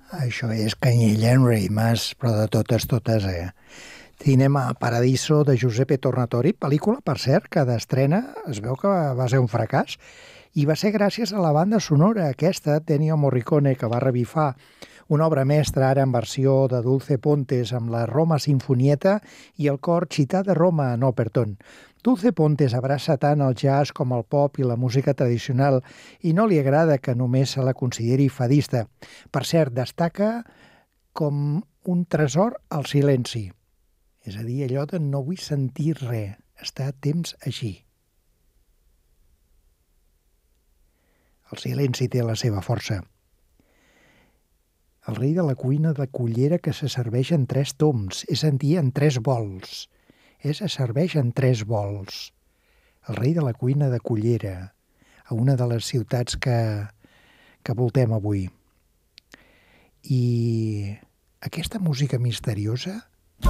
Això és Canyella en Reimas, però de totes, totes, Cinema Paradiso de Giuseppe Tornatore, pel·lícula, per cert, que d'estrena es veu que va ser un fracàs, i va ser gràcies a la banda sonora aquesta, Ennio Morricone, que va revifar una obra mestra ara en versió de Dulce Pontes amb la Roma Sinfonietta i el cor Città de Roma en Operton. Dulce Pontes abraça tant el jazz com el pop i la música tradicional i no li agrada que només se la consideri fadista. Per cert, destaca com un tresor al silenci. És a dir, allò de no vull sentir res, estar temps així. El silenci té la seva força. El rei de la cuina de cullera que se serveix en 3 toms, és a dir, en 3 bols. Se serveix en 3 bols. El rei de la cuina de cullera, a una de les ciutats que voltem avui. I aquesta música misteriosa...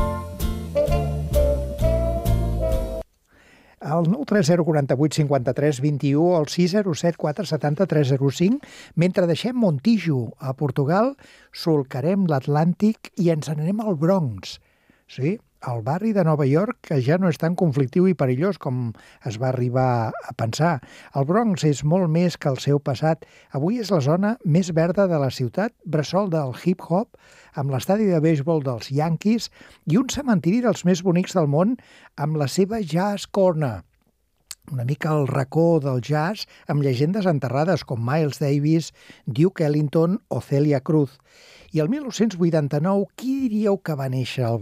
Al 930 48 53 21 o al 607 470 305, mentre deixem Montijo a Portugal, solcarem l'Atlàntic i ens n'anem al Bronx. Sí, el barri de Nova York, que ja no és tan conflictiu i perillós com es va arribar a pensar. El Bronx és molt més que el seu passat. Avui és la zona més verda de la ciutat, bressol del hip-hop, amb l'estadi de béisbol dels Yankees i un cementiri dels més bonics del món amb la seva Jazz Corner. Una mica el racó del jazz amb llegendes enterrades com Miles Davis, Duke Ellington o Celia Cruz. I el 1989, qui diríeu que va néixer al